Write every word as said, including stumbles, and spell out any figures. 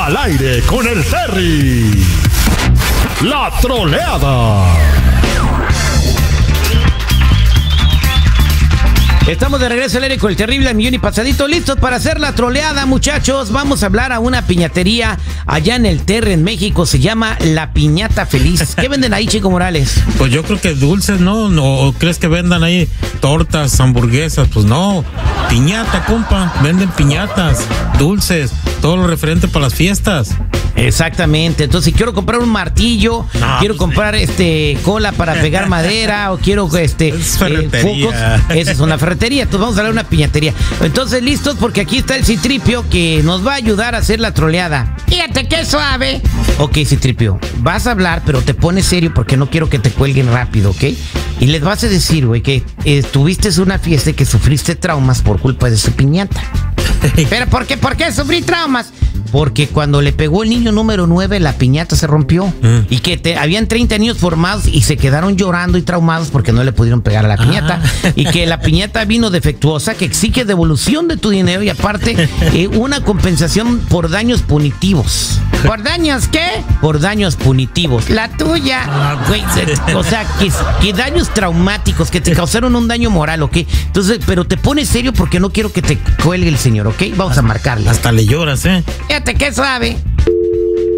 Al aire con el Terry. La troleada. Estamos de regreso al aire con el terrible al millón y pasadito, listos para hacer la troleada, muchachos. Vamos a hablar a una piñatería allá en el Terre, en México. Se llama La Piñata Feliz. ¿Qué venden ahí, Chico Morales? Pues yo creo que dulces, ¿no? ¿O crees que vendan ahí tortas, hamburguesas? Pues no, piñata, compa. Venden piñatas, dulces, todo lo referente para las fiestas. Exactamente. Entonces, si quiero comprar un martillo, no, quiero pues comprar sí. este cola para pegar madera, o quiero este es ferretería. Eh, focos. Esa es una ferretería. Entonces vamos a hablar de una piñatería. Entonces, listos, porque aquí está el Citripio que nos va a ayudar a hacer la troleada. Fíjate qué suave. Ok, Citripio, vas a hablar, pero te pones serio porque no quiero que te cuelguen rápido, ¿ok? Y les vas a decir, güey, que eh, tuviste una fiesta y que sufriste traumas por culpa de su piñata. ¿Pero por qué? ¿Por qué sufrí traumas? Porque cuando le pegó el niño número nueve, la piñata se rompió. Mm. Y que te, habían treinta niños formados y se quedaron llorando y traumados porque no le pudieron pegar a la piñata. Ah. Y que la piñata vino defectuosa, que exige devolución de tu dinero y aparte eh, una compensación por daños punitivos. ¿Por daños qué? Por daños punitivos. La tuya. Ah, güey, o sea, que, que daños traumáticos, que te causaron un daño moral, ¿ok? Entonces, pero te pones serio porque no quiero que te cuelgue el señor, ¿ok? Vamos a marcarle. Hasta le lloras, ¿eh? Fíjate qué suave.